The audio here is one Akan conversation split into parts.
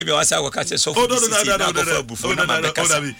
me was I catch so for before na me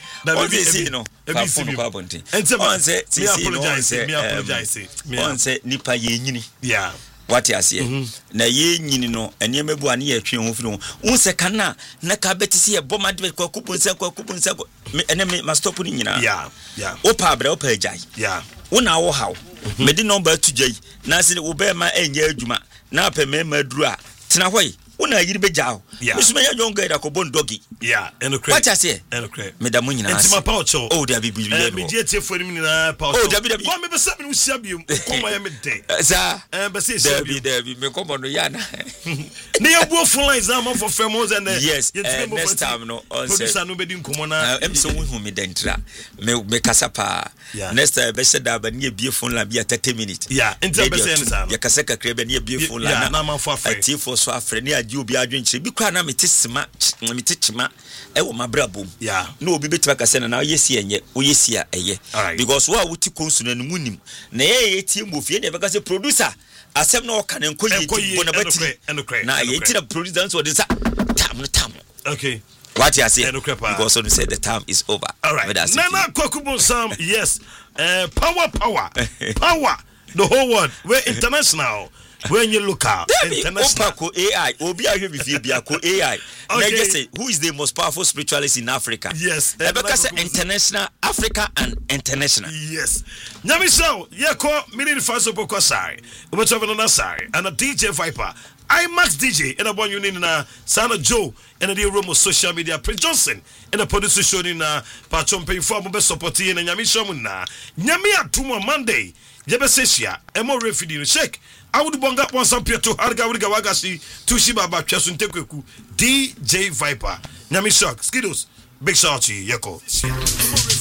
nipa ye nyini yeah what you say na ye nyini no ene mebu ane ye twe ho firi ho unse kana na ka betisi ye boma de kwakupunsa ene me ma stop ni nyina yeah opa abra opa ajai yeah wona wo hawo me di number tujai na se wo be ma enya adwuma na pa me maduru a tena hoy una yiri bejaw misuma ya jonga ida ko bon dogi eno credit what you say eno credit me da munyina enti ma paucho da bibi me die tie ni na paucho da ko me be sabi no sia biom ko ma ya me de sa be se sia bibi me ko no yana ne ya buo phone lines na ma for famous and yes next time no on say producer no be din komo na em so hu me dentra me kasa pa next time be said ba ne bie phone line bia 30 minutes enti be say na ya kasa kakra be ne bie phone line na ma for afre ati for so afre ne agi obi adwenche bi kra na metesima e wo mabrabom na obi betima kase na yesi enye wo yesi a eye because wo a wuti konsu na munim na ye tie mbofie na be kase producer asem na oka na enkoyi bona batiri na ye tira producer so de sa tam okay what you say because so say the time is over all right Nana Kwakubu Sam yes power the whole world we're international. When you look out, international AI, Obi Ahwebifie biako AI. Okay. Say, who is the most powerful spiritualist in Africa? Yes. Ebeka international, Africa and international. Yes. Nyamiso, yeko mini faso boko sari. Ubetove na sari. And a DJ Viper. IMAX DJ in a one unit na Sana Joe in a room of social media. Prince Johnson in a producer show in a patron pay for mobile supporting and Nyamisho muna. Nyamia Tuma Monday. Jebesesia, Emo refugee shake. I would bong up one some to Harga Wagasi to Shibaba Chasun Tekweku DJ Viper. Nyami Shock, Skittles, big shout to you, Yeko.